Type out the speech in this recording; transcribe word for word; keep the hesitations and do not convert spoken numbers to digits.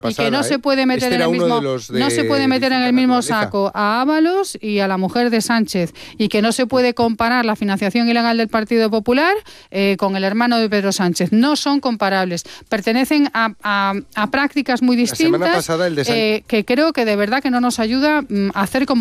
y que no se puede meter en el mismo no se puede meter en el mismo saco a Ábalos y a la mujer de Sánchez, y que no se puede comparar la financiación ilegal del Partido Popular eh, con el hermano de Pedro Sánchez. No son comparables. Pertenecen a, a, a prácticas muy distintas, la semana pasada el de San... eh, que creo que de verdad que no nos ayuda a hacer como